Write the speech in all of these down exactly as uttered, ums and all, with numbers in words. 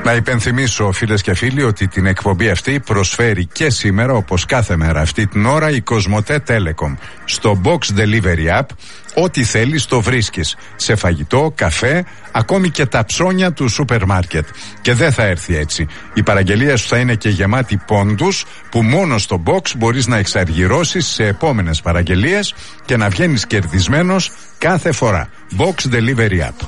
Να υπενθυμίσω, φίλες και φίλοι, ότι την εκπομπή αυτή προσφέρει και σήμερα, όπως κάθε μέρα αυτή την ώρα, η Κοσμοτέ Telecom. Στο Box Delivery App, ό,τι θέλεις το βρίσκεις. Σε φαγητό, καφέ, ακόμη και τα ψώνια του σούπερ μάρκετ. Και δεν θα έρθει έτσι. Η παραγγελία σου θα είναι και γεμάτη πόντους, που μόνο στο Box μπορείς να εξαργυρώσεις σε επόμενες παραγγελίες και να βγαίνεις κερδισμένος κάθε φορά. Box Delivery App.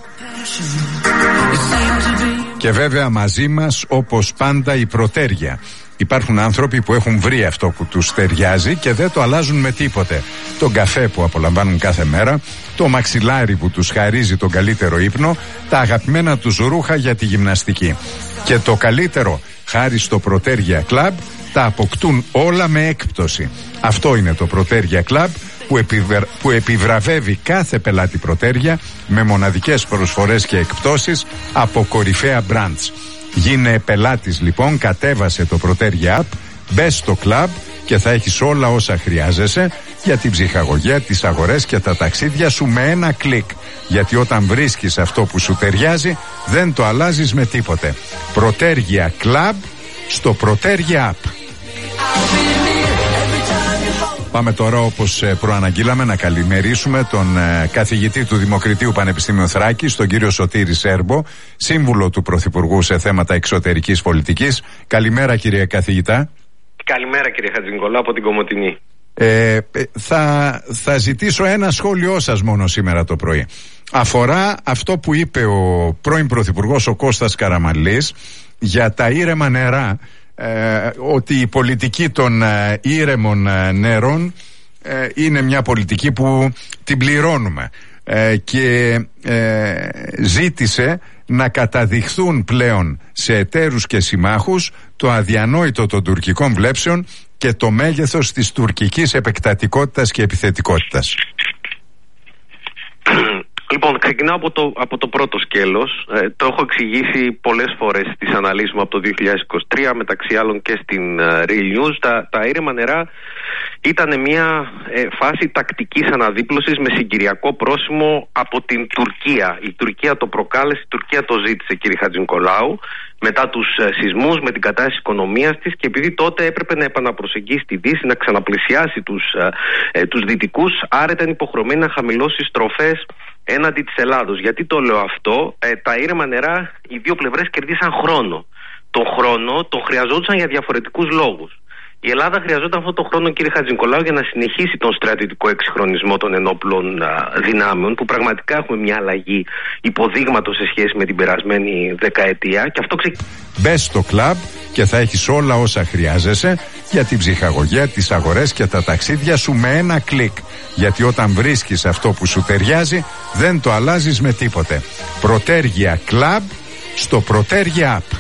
Και βέβαια μαζί μας, όπως πάντα, η προτέρια. Υπάρχουν άνθρωποι που έχουν βρει αυτό που τους ταιριάζει και δεν το αλλάζουν με τίποτε. Τον καφέ που απολαμβάνουν κάθε μέρα, το μαξιλάρι που τους χαρίζει τον καλύτερο ύπνο, τα αγαπημένα τους ρούχα για τη γυμναστική. Και το καλύτερο, χάρη στο Προτέρια Club, τα αποκτούν όλα με έκπτωση. Αυτό είναι το Προτέρια Club, που, επιβρα... που επιβραβεύει κάθε πελάτη Προτέρια με μοναδικές προσφορές και εκπτώσεις από κορυφαία brands. Γίνε πελάτης λοιπόν, κατέβασε το Προτέρια App, μπες στο club και θα έχεις όλα όσα χρειάζεσαι για την ψυχαγωγία, τις αγορές και τα ταξίδια σου με ένα κλικ. Γιατί όταν βρίσκεις αυτό που σου ταιριάζει, δεν το αλλάζεις με τίποτε. Προτέρια Club στο Προτέρια App. Πάμε τώρα, όπως προαναγγείλαμε, να καλημερίσουμε τον ε, καθηγητή του Δημοκριτείου Πανεπιστήμιου Θράκης, τον κύριο Σωτήρη Σέρμπο, σύμβουλο του Πρωθυπουργού σε θέματα εξωτερικής πολιτικής. Καλημέρα, κύριε καθηγητά. Καλημέρα, κύριε Χατζηνικολάου, από την Κομοτηνή. Ε, θα, θα ζητήσω ένα σχόλιο σας μόνο σήμερα το πρωί. Αφορά αυτό που είπε ο πρώην Πρωθυπουργός ο Κώστας Καραμανλής για τα ήρεμα νερά. Ε, ότι η πολιτική των ε, ήρεμων ε, νερών ε, είναι μια πολιτική που την πληρώνουμε ε, και ε, ζήτησε να καταδειχθούν πλέον σε εταίρους και συμμάχους το αδιανόητο των τουρκικών βλέψεων και το μέγεθος της τουρκικής επεκτατικότητας και επιθετικότητας. Λοιπόν, ξεκινάω από το, από το πρώτο σκέλος. Ε, το έχω εξηγήσει πολλές φορές στις αναλύσεις μου από το δύο χιλιάδες είκοσι τρία, μεταξύ άλλων και στην uh, Real News. Τα, τα ήρεμα νερά ήταν μια ε, φάση τακτικής αναδίπλωσης με συγκυριακό πρόσημο από την Τουρκία. Η Τουρκία το προκάλεσε, η Τουρκία το ζήτησε, κύριε Χατζηνικολάου, μετά τους ε, σεισμούς, με την κατάσταση της οικονομίας της, και επειδή τότε έπρεπε να επαναπροσεγγίσει τη Δύση, να ξαναπλησιάσει τους, ε, ε, τους Δυτικούς, άρα ήταν υποχρεωμένη να χαμηλώσει στροφές έναντι της Ελλάδος. Γιατί το λέω αυτό? Ε, τα ήρεμα νερά, οι δύο πλευρές κερδίσαν χρόνο. Τον χρόνο τον χρειαζόντουσαν για διαφορετικούς λόγους. Η Ελλάδα χρειαζόταν αυτόν τον χρόνο, κύριε Χατζηνικολάου, για να συνεχίσει τον στρατιωτικό εξυγχρονισμό των ενόπλων α, δυνάμεων, που πραγματικά έχουμε μια αλλαγή υποδείγματος σε σχέση με την περασμένη δεκαετία. Και αυτό ξε... Μπες στο κλαμπ και θα έχεις όλα όσα χρειάζεσαι για την ψυχαγωγία, τις αγορές και τα ταξίδια σου με ένα κλικ. Γιατί όταν βρίσκεις αυτό που σου ταιριάζει, δεν το αλλάζεις με τίποτε. Προτέρια Club στο Προτέρια App.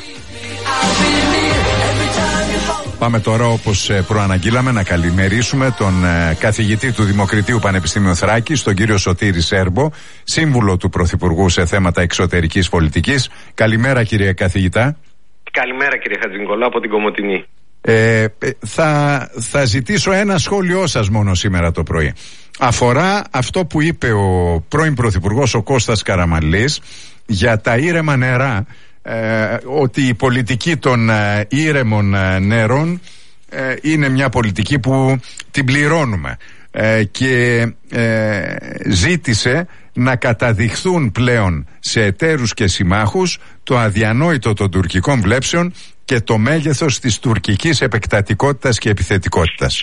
Πάμε τώρα, όπως προαναγγείλαμε, να καλημερίσουμε τον ε, καθηγητή του Δημοκριτείου Πανεπιστήμιου Θράκης, τον κύριο Σωτήρη Σέρμπο, σύμβουλο του Πρωθυπουργού σε θέματα εξωτερικής πολιτικής. Καλημέρα, κύριε καθηγητά. Καλημέρα, κύριε Χατζηνικολάου, από την Κομοτηνή. Ε, θα, θα ζητήσω ένα σχόλιο σας μόνο σήμερα το πρωί. Αφορά αυτό που είπε ο πρώην Πρωθυπουργός ο Κώστας Καραμανλής για τα ήρεμα νερά, ε, ότι η πολιτική των ε, ήρεμων ε, νερών ε, είναι μια πολιτική που την πληρώνουμε ε, και ε, ζήτησε να καταδειχθούν πλέον σε εταίρους και συμμάχους το αδιανόητο των τουρκικών βλέψεων και το μέγεθος της τουρκικής επεκτατικότητας και επιθετικότητας.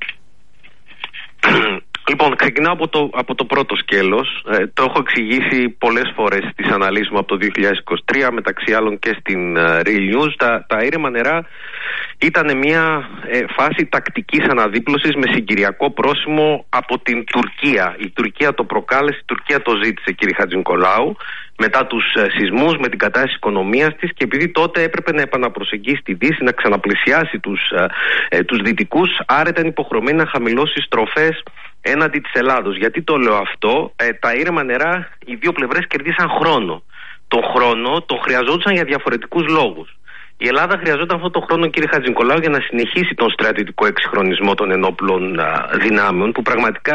Λοιπόν, ξεκινάω από το, από το πρώτο σκέλος. Ε, το έχω εξηγήσει πολλές φορές στις αναλύσεις μου από το δύο χιλιάδες είκοσι τρία, μεταξύ άλλων και στην uh, Real News. Τα, τα ήρεμα νερά ήταν μια ε, φάση τακτικής αναδίπλωσης με συγκυριακό πρόσημο από την Τουρκία. Η Τουρκία το προκάλεσε, η Τουρκία το ζήτησε, κύριε Χατζηνικολάου, μετά τους ε, σεισμούς, με την κατάσταση της οικονομίας της, και επειδή τότε έπρεπε να επαναπροσεγγίσει τη Δύση, να ξαναπλησιάσει τους, ε, ε, τους Δυτικούς, άρα ήταν υποχρεωμένη να χαμηλώσει στροφές έναντι της Ελλάδος. Γιατί το λέω αυτό? Ε, τα ήρεμα νερά, οι δύο πλευρές κερδίσαν χρόνο. Τον χρόνο τον χρειαζόντουσαν για διαφορετικούς λόγους. Η Ελλάδα χρειαζόταν αυτόν τον χρόνο, κύριε Χατζηνικολάου, για να συνεχίσει τον στρατιωτικό εξυγχρονισμό των ενόπλων α, δυνάμεων, που πραγματικά